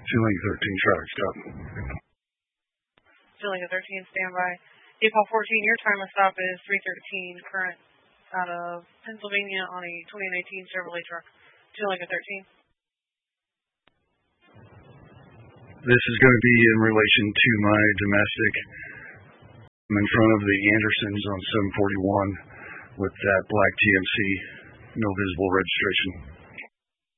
Feeling 13 traffic stop. Feeling a 13, standby. Depot 14, your time of stop is 3:13, current out of Pennsylvania on a 2019 Chevrolet truck. Feeling a 13. This is going to be in relation to my domestic. I'm in front of the Andersons on 741 with that black TMC, no visible registration.